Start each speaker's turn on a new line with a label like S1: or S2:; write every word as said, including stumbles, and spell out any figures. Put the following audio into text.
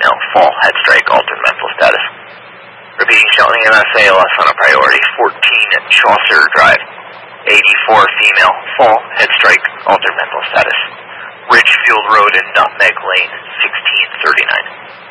S1: female, fall, head strike, altered mental status. Repeating, Shelton E M S, A L S on a priority. fourteen Chaucer Drive. eighty-four female, fall, head strike, altered mental status. Ridgefield Road and Nutmeg Lane, sixteen thirty-nine.